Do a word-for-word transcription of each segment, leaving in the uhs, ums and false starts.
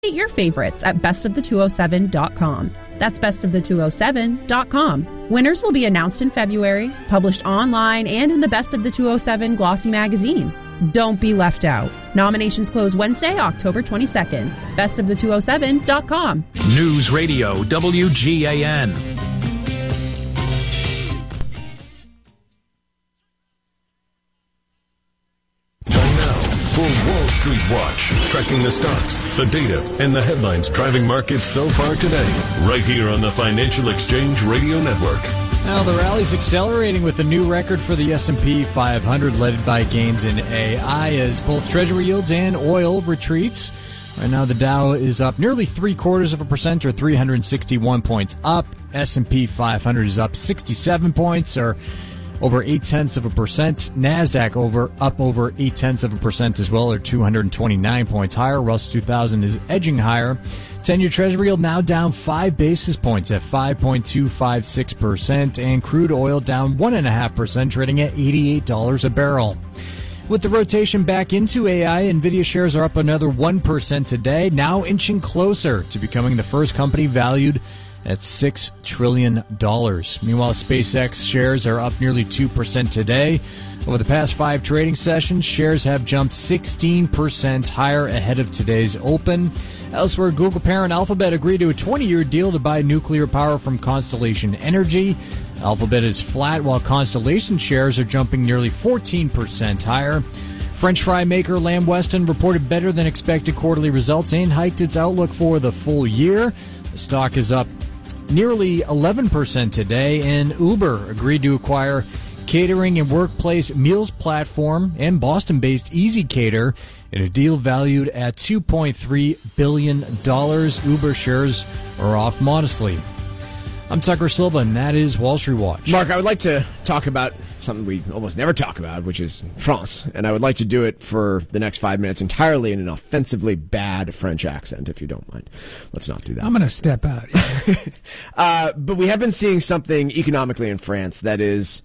your favorites at best of the two oh seven dot com. That's best of the two oh seven dot com. Winners will be announced in February, published online and in the Best of the two oh seven Glossy magazine. Don't be left out. Nominations close Wednesday, October twenty-second. best of the two oh seven dot com. News Radio W G A N. Wall Street Watch, tracking the stocks, the data, and the headlines driving markets so far today. Right here on the Financial Exchange Radio Network. Now the rally's accelerating with a new record for the S and P five hundred, led by gains in A I as both Treasury yields and oil retreats. Right now the Dow is up nearly three quarters of a percent, or three hundred sixty-one points up. S and P five hundred is up sixty-seven points, or over eight tenths of a percent. NASDAQ over up over eight tenths of a percent as well, or two hundred twenty-nine points higher. Russell two thousand is edging higher. ten-year Treasury yield now down five basis points at five point two five six percent, and crude oil down one point five percent, trading at eighty-eight dollars a barrel. With the rotation back into A I, NVIDIA shares are up another one percent today, now inching closer to becoming the first company valued at six trillion dollars. Meanwhile, SpaceX shares are up nearly two percent today. Over the past five trading sessions, shares have jumped sixteen percent higher ahead of today's open. Elsewhere, Google parent Alphabet agreed to a twenty-year deal to buy nuclear power from Constellation Energy. Alphabet is flat, while Constellation shares are jumping nearly fourteen percent higher. French fry maker Lamb Weston reported better than expected quarterly results and hiked its outlook for the full year. The stock is up nearly eleven percent today, and Uber agreed to acquire catering and workplace meals platform and Boston-based EasyCater in a deal valued at two point three billion dollars. Uber shares are off modestly. I'm Tucker Silva, and that is Wall Street Watch. Mark, I would like to talk about something we almost never talk about, which is France. And I would like to do it for the next five minutes entirely in an offensively bad French accent, if you don't mind. Let's not do that. I'm going to step out. Yeah. uh, but we have been seeing something economically in France that is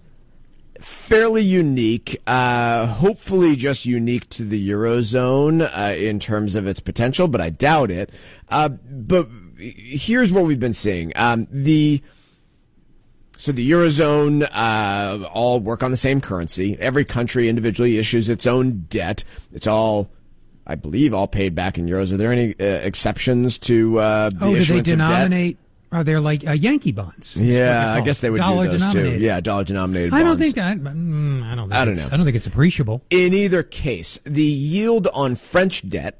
fairly unique, uh, hopefully just unique to the Eurozone uh, in terms of its potential, but I doubt it. Uh, but here's what we've been seeing. Um, the So the Eurozone uh, all work on the same currency. Every country individually issues its own debt. It's all, I believe, all paid back in euros. Are there any uh, exceptions to uh, the oh, issuance do they denominate? Of debt? Are there like uh, Yankee bonds? Yeah, I guess they would dollar do those denominated. too. Yeah, dollar denominated I bonds. don't think that. Mm, I don't. Think I don't it's, know. I don't think it's appreciable. In either case, the yield on French debt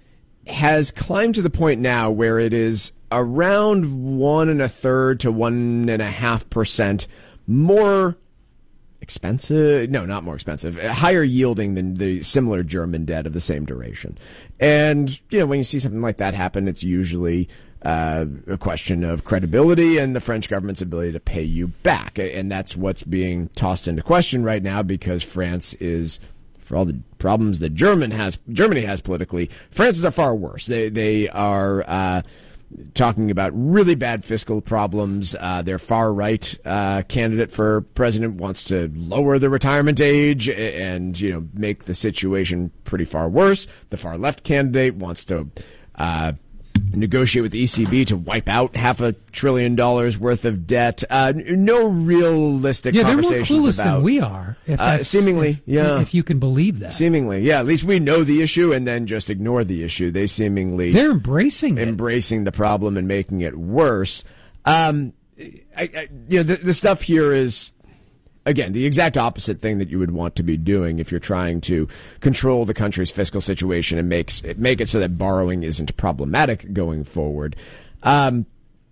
has climbed to the point now where it is around one and a third to one and a half percent more expensive. No, not more expensive. Higher yielding than the similar German debt of the same duration. And you know, when you see something like that happen, it's usually uh, a question of credibility and the French government's ability to pay you back. And that's what's being tossed into question right now, because France is, for all the problems that German has, Germany has politically, France is far worse. They they are uh, talking about really bad fiscal problems. Uh, their far right uh, candidate for president wants to lower the retirement age and, you know, make the situation pretty far worse. The far left candidate wants to uh, negotiate with the E C B to wipe out half a trillion dollars worth of debt. Uh, no realistic yeah, conversations they're more clueless about than we are. If uh, seemingly, if, yeah, if you can believe that. Seemingly, yeah. At least we know the issue and then just ignore the issue. They seemingly they're embracing it. embracing the problem and making it worse. Um, I, I, you know, the, the stuff here is, again, the exact opposite thing that you would want to be doing if you're trying to control the country's fiscal situation and makes it, make it so that borrowing isn't problematic going forward. Um,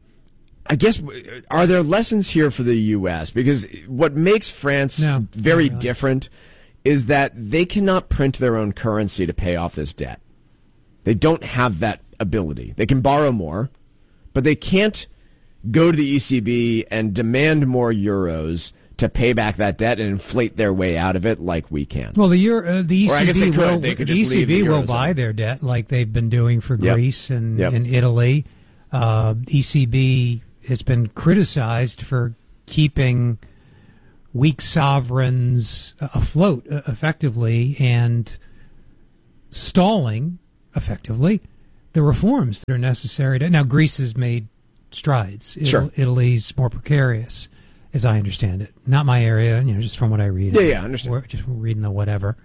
I guess, are there lessons here for the U S? Because what makes France no, very no, no. different is that they cannot print their own currency to pay off this debt. They don't have that ability. They can borrow more, but they can't go to the E C B and demand more euros to pay back that debt and inflate their way out of it like we can. Well, the Euro, uh, the E C B or I guess they could. will, They could the just E C B leave the will Eurozone. buy their debt like they've been doing for Yep. Greece and, Yep. and Italy. Uh, E C B has been criticized for keeping weak sovereigns afloat uh, effectively and stalling effectively the reforms that are necessary. To, now, Greece has made strides. Sure. Italy, Italy's more precarious, as I understand it. Not my area, you know, just from what I read. Yeah, yeah, I understand. Or just reading the whatever.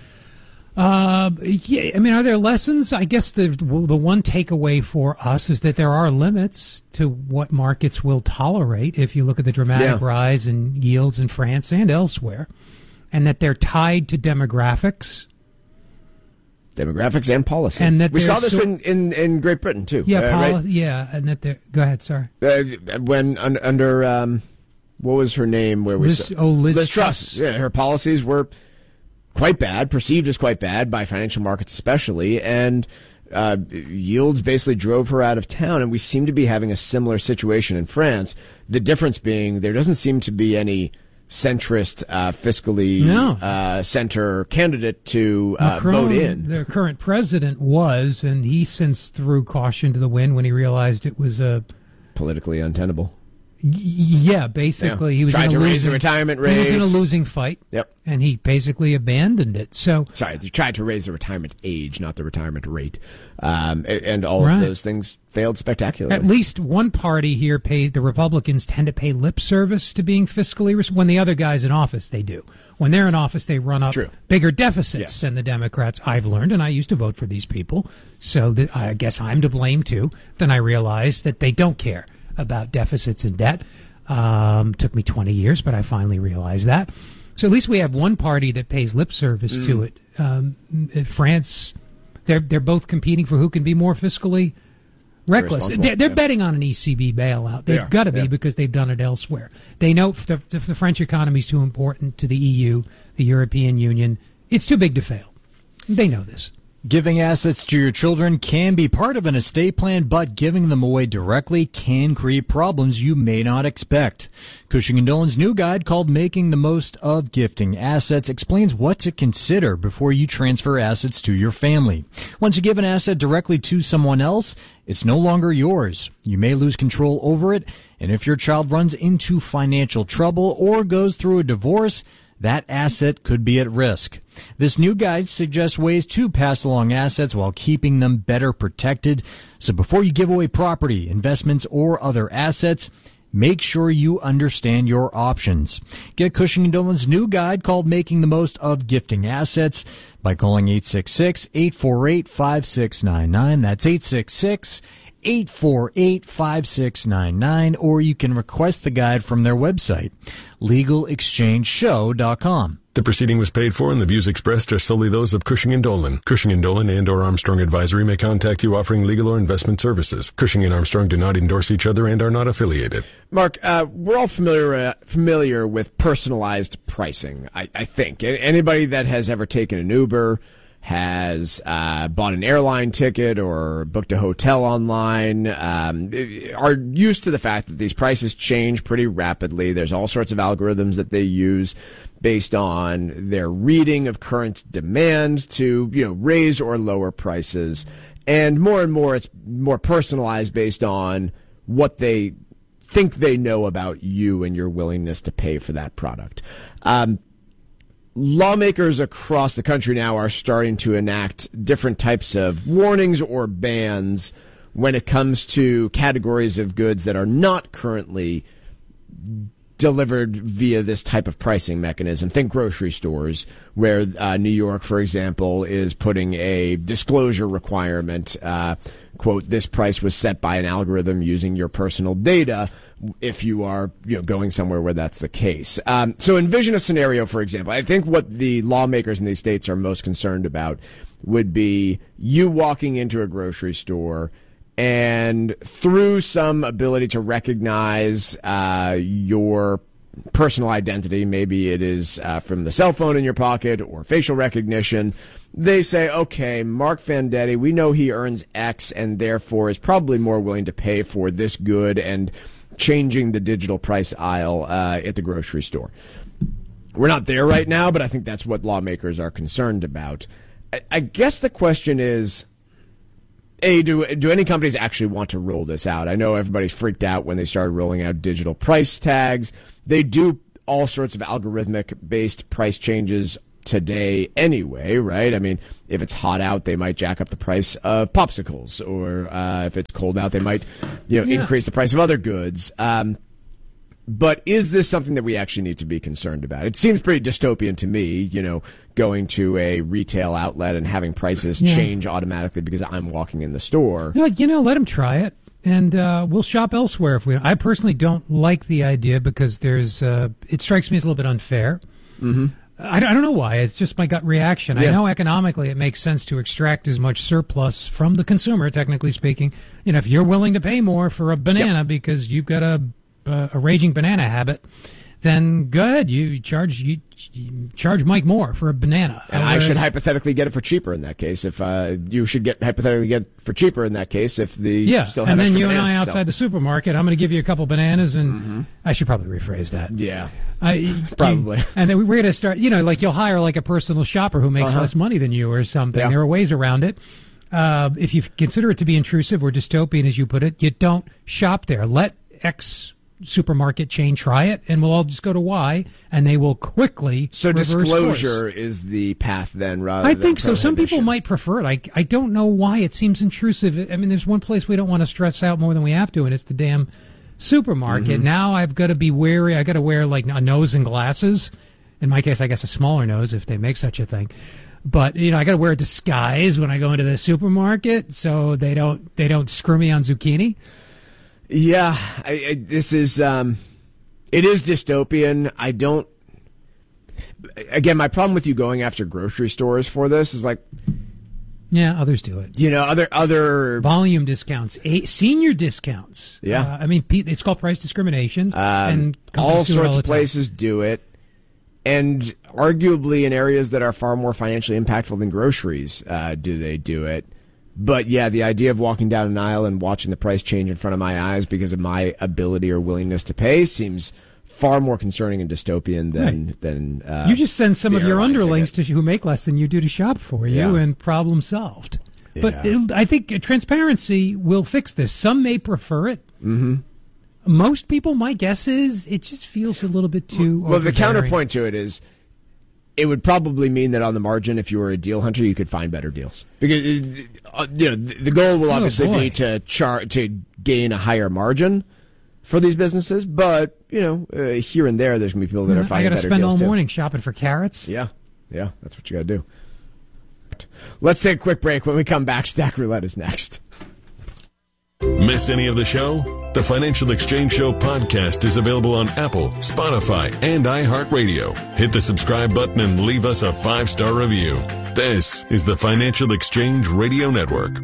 Uh, yeah, I mean, are there lessons? I guess the the one takeaway for us is that there are limits to what markets will tolerate if you look at the dramatic yeah. rise in yields in France and elsewhere, and that they're tied to demographics. Demographics and policy. And that we saw there's this so- in, in, in Great Britain, too. Yeah, uh, poli- right? yeah, and that they're... Go ahead, sorry. Uh, when un, under... Um, what was her name? Where we Liz, saw, oh, Liz, Liz Truss. Truss. Yeah, her policies were quite bad, perceived as quite bad by financial markets especially, and uh, yields basically drove her out of town, and we seem to be having a similar situation in France. The difference being there doesn't seem to be any centrist, uh, fiscally No. uh, center candidate to uh, Macron, vote in. The current president was, and he since threw caution to the wind when he realized it was a... Politically untenable. Yeah, basically, Yeah. he was Tried in a to losing, raise the retirement He was in a rate. losing fight. Yep. And he basically abandoned it. So, Sorry, you tried to raise the retirement age, not the retirement rate. Um, a- and all Right. of those things failed spectacularly. at least one party here pays, the Republicans tend to pay lip service to being fiscally, res- when the other guy's in office, they do. When they're in office, they run up True. bigger deficits Yeah. than the Democrats, I've learned, and I used to vote for these people. So that, I guess I'm to blame too. Then I realized that they don't care about deficits and debt. Um, took me twenty years, but I finally realized that. So at least we have one party that pays lip service Mm. to it. Um, France, they're they're both competing for who can be more fiscally reckless. Irresponsible, They're, they're yeah. betting on an E C B bailout. They They've are, got to be yeah. because they've done it elsewhere. They know if the, if the French economy is too important to the E U, the European Union, it's too big to fail. They know this. Giving assets to your children can be part of an estate plan, but giving them away directly can create problems you may not expect. Cushing and Dolan's new guide called Making the Most of Gifting Assets explains what to consider before you transfer assets to your family. Once you give an asset directly to someone else, it's no longer yours. You may lose control over it, and if your child runs into financial trouble or goes through a divorce, that asset could be at risk. This new guide suggests ways to pass along assets while keeping them better protected. So before you give away property, investments, or other assets, make sure you understand your options. Get Cushing and Dolan's new guide called Making the Most of Gifting Assets by calling eight six six, eight four eight, five six nine nine. That's eight six six, eight four eight, five six nine nine, or you can request the guide from their website, legal exchange show dot com. The proceeding was paid for and the views expressed are solely those of Cushing and Dolan. Cushing and Dolan and or Armstrong Advisory may contact you offering legal or investment services. Cushing and Armstrong do not endorse each other and are not affiliated. Mark, uh, we're all familiar uh, familiar with personalized pricing, I, I think. A- Anybody that has ever taken an Uber, has uh, bought an airline ticket or booked a hotel online, um, are used to the fact that these prices change pretty rapidly. There's all sorts of algorithms that they use based on their reading of current demand to, you know, raise or lower prices. And more and more, it's more personalized based on what they think they know about you and your willingness to pay for that product. Um, Lawmakers across the country now are starting to enact different types of warnings or bans when it comes to categories of goods that are not currently delivered via this type of pricing mechanism. Think grocery stores, where uh, New York, for example, is putting a disclosure requirement. Uh, quote, this price was set by an algorithm using your personal data, if you are, you know, going somewhere where that's the case. Um, so envision a scenario, for example. I think what the lawmakers in these states are most concerned about would be you walking into a grocery store and through some ability to recognize uh, your personal identity, maybe it is uh, from the cell phone in your pocket or facial recognition, they say, okay, Mark Vendetti, we know he earns X and therefore is probably more willing to pay for this good, and changing the digital price aisle uh, at the grocery store. We're not there right now, but I think that's what lawmakers are concerned about. I, I guess the question is, A, do, do any companies actually want to roll this out? I know everybody's freaked out when they started rolling out digital price tags. They do all sorts of algorithmic-based price changes today anyway, right? I mean, if it's hot out, they might jack up the price of popsicles, or uh, if it's cold out, they might, you know, yeah. increase the price of other goods. Um, but is this something that we actually need to be concerned about? It seems pretty dystopian to me, you know, going to a retail outlet and having prices yeah. change automatically because I'm walking in the store. No, you know, let them try it. And uh, we'll shop elsewhere if we. I personally don't like the idea because there's. Uh, it strikes me as a little bit unfair. Mm-hmm. I, I don't know why. It's just my gut reaction. Yeah. I know economically it makes sense to extract as much surplus from the consumer. Technically speaking, you know, if you're willing to pay more for a banana yep. because you've got a uh, a raging banana habit, then go ahead. You charge you, you charge Mike more for a banana, and Whereas, I should hypothetically get it for cheaper in that case. If uh, you should get hypothetically get it for cheaper in that case, if the yeah, still have and then extra you and I bananas, outside so. the supermarket, I'm going to give you a couple bananas, and mm-hmm. I should probably rephrase that. Yeah, I, probably. You, and then we're going to start. You know, like you'll hire like a personal shopper who makes uh-huh. less money than you or something. Yeah. There are ways around it. Uh, if you consider it to be intrusive or dystopian, as you put it, you don't shop there. Let X supermarket chain try it, and we'll all just go to Y, and they will quickly so reverse disclosure course. Is the path then, rather I than think so. Some people might prefer it. I, I don't know why it seems intrusive. I mean, there's one place we don't want to stress out more than we have to, and it's the damn supermarket. Mm-hmm. Now I've got to be wary. I got to wear like a nose and glasses. In my case, I guess a smaller nose if they make such a thing. But you know, I got to wear a disguise when I go into the supermarket so they don't they don't screw me on zucchini. Yeah, I, I, this is, um, it is dystopian. I don't, again, my problem with you going after grocery stores for this is like, yeah, others do it. You know, other, other volume discounts, eight, senior discounts. Yeah. Uh, I mean, it's called price discrimination. Um, and all do sorts all of places do it. And arguably in areas that are far more financially impactful than groceries, uh, do they do it. But yeah, the idea of walking down an aisle and watching the price change in front of my eyes because of my ability or willingness to pay seems far more concerning and dystopian than right. than. Uh, you just send some of your underlings to who make less than you do to shop for you, yeah. and problem solved. Yeah. But it, I think transparency will fix this. Some may prefer it. Mm-hmm. Most people, my guess is, it just feels a little bit too. Well, the counterpoint to it is, it would probably mean that on the margin, if you were a deal hunter, you could find better deals. Because uh, you know the goal will obviously oh be to char- to gain a higher margin for these businesses. But you know, uh, here and there, there's gonna be people that yeah, are finding better deals. I got to spend all too. morning shopping for carrots. Yeah, yeah, that's what you got to do. Let's take a quick break. When we come back, Stack Roulette is next. Miss any of the show? The Financial Exchange Show podcast is available on Apple, Spotify, and iHeartRadio. Hit the subscribe button and leave us a five-star review. This is the Financial Exchange Radio Network.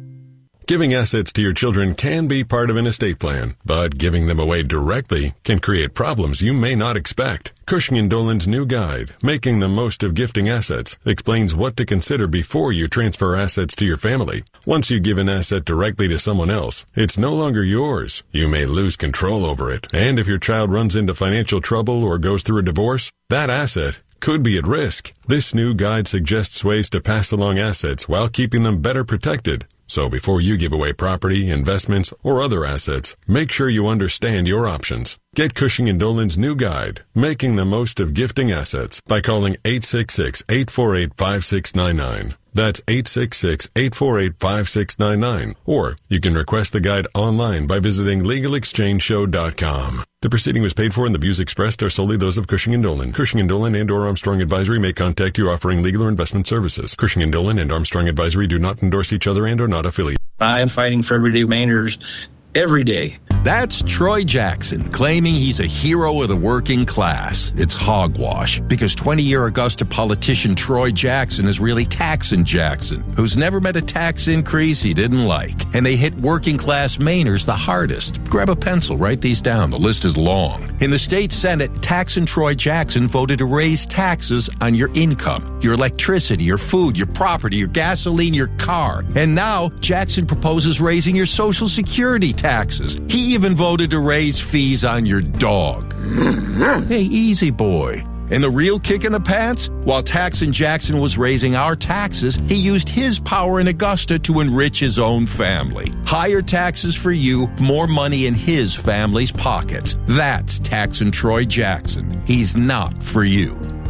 Giving assets to your children can be part of an estate plan, but giving them away directly can create problems you may not expect. Cushing and Dolan's new guide, Making the Most of Gifting Assets, explains what to consider before you transfer assets to your family. Once you give an asset directly to someone else, it's no longer yours. You may lose control over it, and if your child runs into financial trouble or goes through a divorce, that asset could be at risk. This new guide suggests ways to pass along assets while keeping them better protected. So before you give away property, investments, or other assets, make sure you understand your options. Get Cushing and Dolan's new guide, Making the Most of Gifting Assets, by calling eight six six, eight four eight, five six nine nine. That's eight six six, eight four eight, five six nine nine. Or you can request the guide online by visiting legal exchange show dot com. The proceeding was paid for and the views expressed are solely those of Cushing and Dolan. Cushing and Dolan and or Armstrong Advisory may contact you offering legal or investment services. Cushing and Dolan and Armstrong Advisory do not endorse each other and are not affiliated. I am fighting for everyday Mainers every day. That's Troy Jackson, claiming he's a hero of the working class. It's hogwash, because twenty-year Augusta politician Troy Jackson is really Taxin' Jackson, who's never met a tax increase he didn't like. And they hit working class Mainers the hardest. Grab a pencil, write these down. The list is long. In the state Senate, Taxin' Troy Jackson voted to raise taxes on your income, your electricity, your food, your property, your gasoline, your car. And now, Jackson proposes raising your Social Security taxes. He even voted to raise fees on your dog. Hey, easy boy. And the real kick in the pants? While Taxin' Jackson was raising our taxes, he used his power in Augusta to enrich his own family. Higher taxes for you, more money in his family's pockets. That's Taxin' Troy Jackson. He's not for you.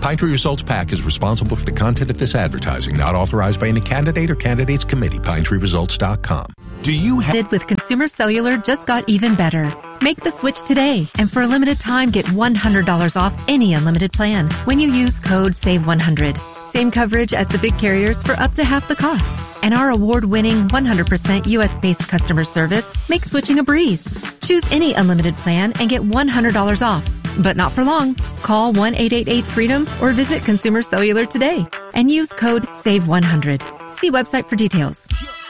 Pine Tree Results PAC is responsible for the content of this advertising, not authorized by any candidate or candidates committee. Pine Tree Results dot com. Do you have... With Consumer Cellular just got even better. Make the switch today, and for a limited time, get one hundred dollars off any unlimited plan when you use code save one hundred. Same coverage as the big carriers for up to half the cost. And our award-winning one hundred percent U S-based customer service makes switching a breeze. Choose any unlimited plan and get one hundred dollars off. But not for long. Call one eight eight eight freedom or visit Consumer Cellular today and use code save one hundred. See website for details.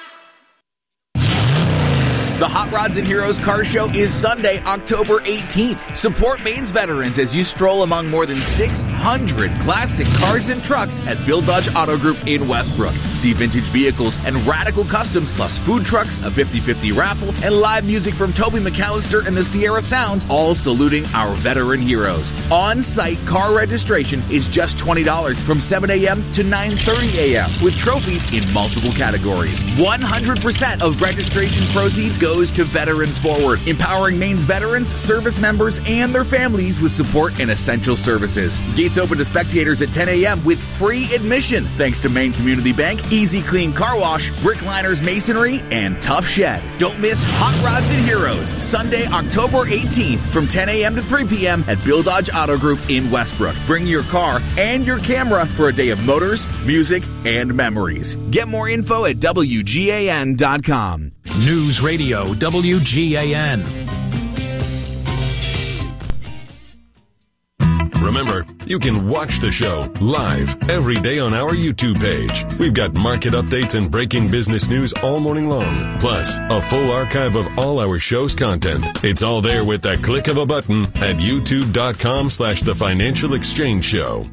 The Hot Rods and Heroes Car Show is Sunday, October eighteenth. Support Maine's veterans as you stroll among more than six hundred classic cars and trucks at Bill Dodge Auto Group in Westbrook. See vintage vehicles and radical customs, plus food trucks, a fifty-fifty raffle, and live music from Toby McAllister and the Sierra Sounds, all saluting our veteran heroes. On-site car registration is just twenty dollars from seven a.m. to nine thirty a.m. with trophies in multiple categories. one hundred percent of registration proceeds goes to Veterans Forward, empowering Maine's veterans, service members, and their families with support and essential services. Gates open to spectators at ten a.m. with free admission, thanks to Maine Community Bank, Easy Clean Car Wash, Brickliners Masonry, and Tough Shed. Don't miss Hot Rods and Heroes, Sunday, October eighteenth from ten a.m. to three p.m. at Bill Dodge Auto Group in Westbrook. Bring your car and your camera for a day of motors, music, and memories. Get more info at W G A N dot com. News Radio W G A N. Remember, you can watch the show live every day on our YouTube page. We've got market updates and breaking business news all morning long, plus a full archive of all our show's content. It's all there with the click of a button at youtube.com slash the Financial Exchange Show.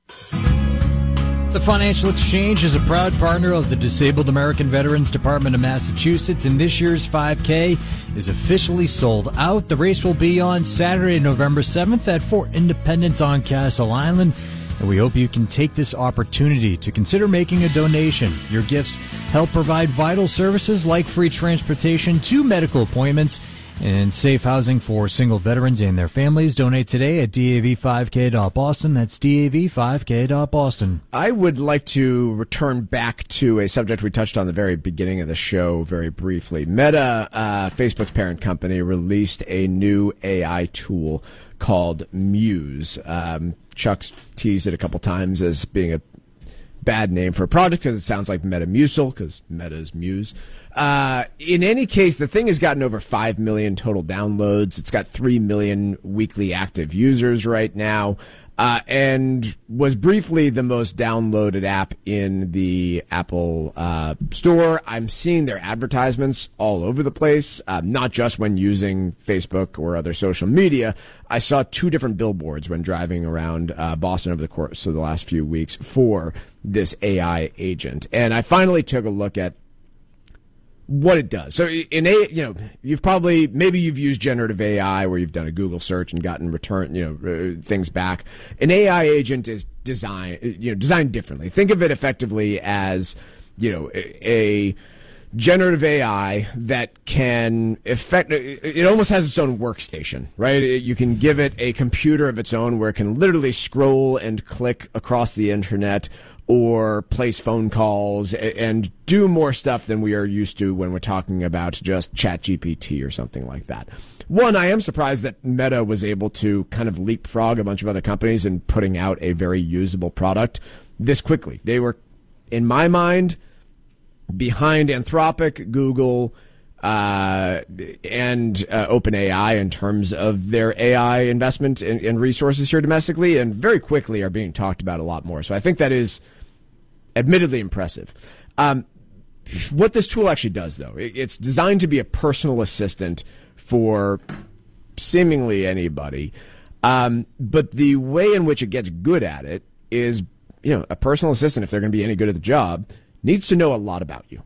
The Financial Exchange is a proud partner of the Disabled American Veterans Department of Massachusetts, and this year's five K is officially sold out. The race will be on Saturday, November seventh at Fort Independence on Castle Island, and we hope you can take this opportunity to consider making a donation. Your gifts help provide vital services like free transportation to medical appointments and safe housing for single veterans and their families. Donate today at D A V five K dot Boston. That's D A V five K dot Boston. I would like to return back to a subject we touched on the very beginning of the show very briefly. Meta, uh, Facebook's parent company, released a new A I tool called Muse. Um, Chuck's teased it a couple times as being a bad name for a product because it sounds like Metamucil, because Meta is Muse. Uh, in any case, the thing has gotten over five million total downloads. It's got three million weekly active users right now, uh, and was briefly the most downloaded app in the Apple uh, store. I'm seeing their advertisements all over the place, uh, not just when using Facebook or other social media. I saw two different billboards when driving around uh, Boston over the course of the last few weeks for this A I agent. And I finally took a look at what it does. So in a, you know, you've probably, maybe you've used generative A I where you've done a Google search and gotten return, you know, uh, things back. An A I agent is designed, you know, designed differently. Think of it effectively as, you know, a, a generative A I that can affect, it almost has its own workstation, right? You can give it a computer of its own where it can literally scroll and click across the internet or place phone calls and do more stuff than we are used to when we're talking about just ChatGPT or something like that. One, I am surprised that Meta was able to kind of leapfrog a bunch of other companies in putting out a very usable product this quickly. They were, in my mind, behind Anthropic, Google, uh, and uh, OpenAI in terms of their A I investment and, and resources here domestically, and very quickly are being talked about a lot more. So I think that is admittedly impressive. Um, what this tool actually does, though, it, it's designed to be a personal assistant for seemingly anybody. Um, but the way in which it gets good at it is, you know, a personal assistant, if they're going to be any good at the job, needs to know a lot about you.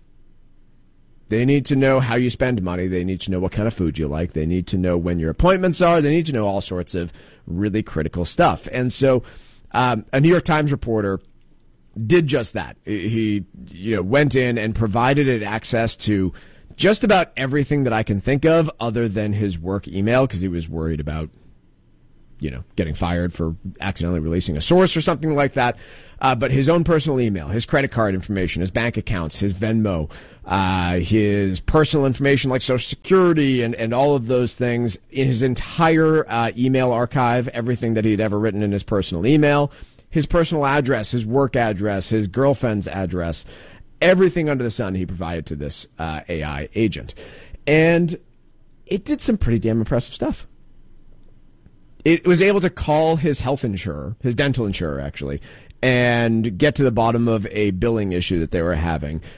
They need to know how you spend money. They need to know what kind of food you like. They need to know when your appointments are. They need to know all sorts of really critical stuff. And so um, a New York Times reporter did just that. He, you know, went in and provided it access to just about everything that I can think of other than his work email, because he was worried about you know, getting fired for accidentally releasing a source or something like that. Uh, but his own personal email, his credit card information, his bank accounts, his Venmo, uh, his personal information like Social Security and, and all of those things in his entire uh, email archive, everything that he'd ever written in his personal email, his personal address, his work address, his girlfriend's address, everything under the sun he provided to this uh, A I agent. And it did some pretty damn impressive stuff. It was able to call his health insurer, his dental insurer actually, and get to the bottom of a billing issue that they were having.